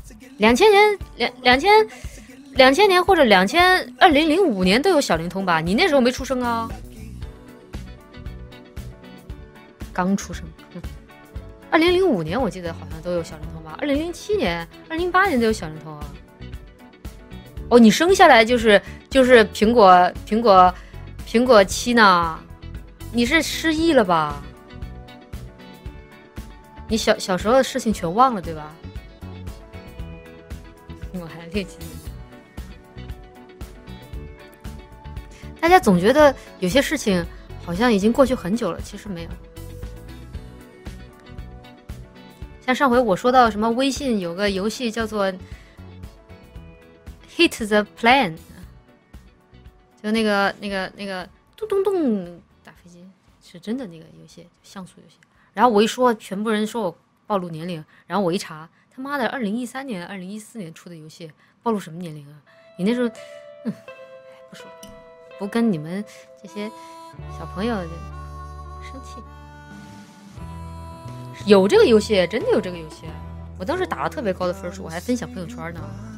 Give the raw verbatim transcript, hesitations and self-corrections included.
两千年两两千两千年或者两千二零零五年都有小灵通吧？你那时候没出生啊？刚出生。二零零五年我记得好像都有小灵通吧？二零零七年、二零零八年都有小灵通啊。哦，你生下来就是就是苹果苹果苹果七呢？你是失忆了吧？你小小时候的事情全忘了对吧？我还六七年。大家总觉得有些事情好像已经过去很久了，其实没有。像上回我说到什么微信有个游戏叫做 Hit the Plane， 就那个那个那个咚咚咚打飞机，是真的那个游戏，像素游戏。然后我一说，全部人说我暴露年龄，然后我一查，他妈的，二零一三年、二零一四年出的游戏，暴露什么年龄啊？你那时候，嗯，不说，不跟你们这些小朋友生气。有这个游戏，真的有这个游戏，我当时打了特别高的分数，我还分享朋友圈呢。